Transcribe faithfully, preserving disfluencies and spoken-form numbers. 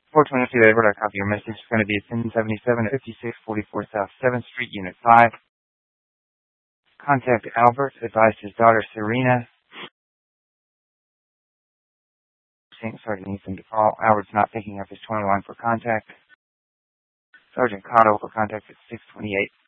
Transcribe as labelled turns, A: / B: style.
A: four twenty-two Edward, I copy your message. It's going to be at ten seventy-seven, fifty-six forty-four South seventh Street, Unit five. Contact Albert. Advise his daughter, Serena. Sergeant needs him to call. Albert's not picking up his twenty-one for contact. Sergeant Cotto for contact at six twenty-eight.